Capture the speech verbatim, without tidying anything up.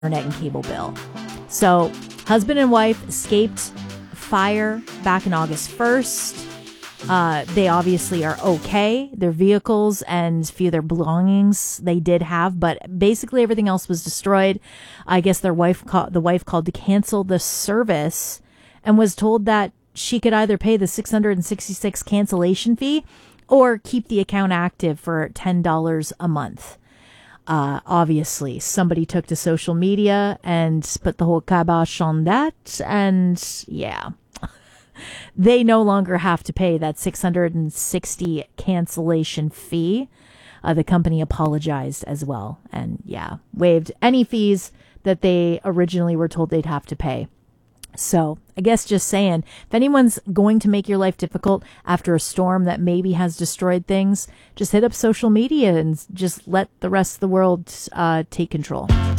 internet and cable bill. So husband and wife escaped fire back in August first. Uh, they obviously are okay. Their vehicles and a few of their belongings they did have, but basically everything else was destroyed. I guess their wife called, the wife called to cancel the service and was told that she could either pay the six hundred sixty-six cancellation fee or keep the account active for ten dollars a month. Uh, obviously, somebody took to social media and put the whole kibosh on that. And yeah, they no longer have to pay that six hundred sixty cancellation fee. Uh, the company apologized as well. And yeah, waived any fees that they originally were told they'd have to pay. So I guess just saying, if anyone's going to make your life difficult after a storm that maybe has destroyed things, just hit up social media and just let the rest of the world uh, take control.